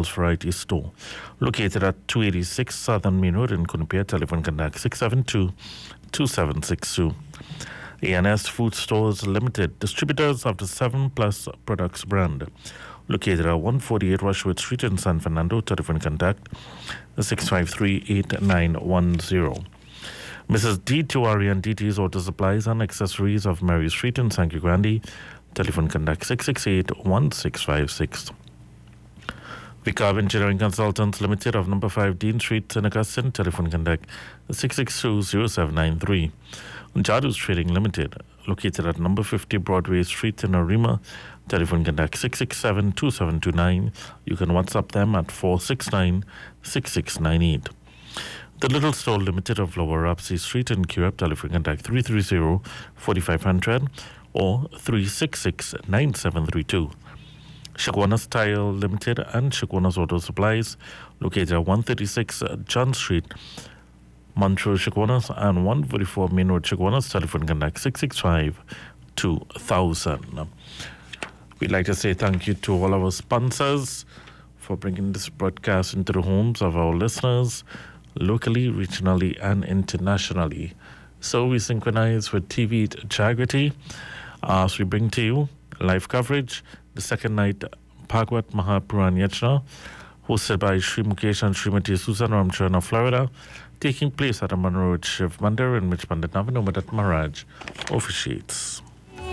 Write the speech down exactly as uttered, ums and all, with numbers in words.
Vegetables Variety Store, located at two eighty-six Southern Main Road in Quinnipiac. Telephone contact six seven two, two seven six two. A N S Food Stores Limited, distributors of the seven Plus Products brand, located at one forty-eight Rushwood Street in San Fernando. Telephone contact six five three, eight nine one zero. Missus D. Tiwari and D T's Auto Supplies and Accessories of Mary Street in San Grande. Telephone contact six six eight, one six five six. Vicar Engineering Consultants Limited of number five Dean Street, Saint Augustine. Telephone contact six six two, zero seven nine three. Jadu's Trading Limited, located at number fifty Broadway Street in Arima. Telephone contact six six seven, two seven two nine. You can WhatsApp them at four six nine, six six nine eight. The Little Store Limited of Lower Rapsey Street in Curepe. Telephone contact three three zero, four five zero zero or three six six, nine seven three two. Shagwanas Tile Limited and Shagwanas Auto Supplies, located at one thirty-six John Street, Montreux, Shagwanas, and one forty-four Main Road, Shagwanas. Telephone contact six six five, two thousand. We'd like to say thank you to all our sponsors for bringing this broadcast into the homes of our listeners, locally, regionally, and internationally. So we synchronize with T V Jagriti as we bring to you live coverage, the second night Bhagwat Mahapuran Yajna, hosted by Sri Mukesh and Srimati Susan Ramcharna, Florida, taking place at a Monroe Shiv Mandir in which Pandit Navin Umadat Maharaj officiates.